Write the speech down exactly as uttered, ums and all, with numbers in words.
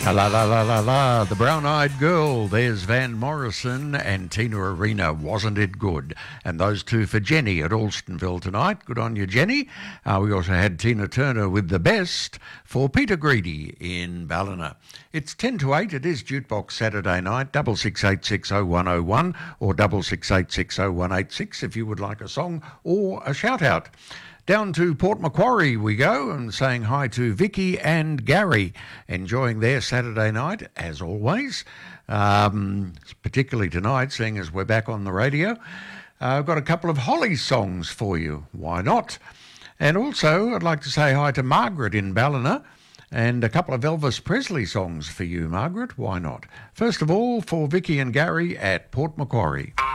La la la la la, the brown-eyed girl. There's Van Morrison and Tina Arena. Wasn't it good? And those two for Jenny at Alstonville tonight. Good on you, Jenny. Uh, we also had Tina Turner with The Best for Peter Greedy in Ballina. It's ten to eight. It is Jukebox Saturday night. Double six eight six oh one oh one or double six eight six oh one eight six if you would like a song or a shout out. Down to Port Macquarie we go, and saying hi to Vicky and Gary, enjoying their Saturday night as always, um, particularly tonight, seeing as we're back on the radio. Uh, I've got a couple of Holly songs for you. Why not? And also I'd like to say hi to Margaret in Ballina, and a couple of Elvis Presley songs for you, Margaret. Why not? First of all, for Vicky and Gary at Port Macquarie.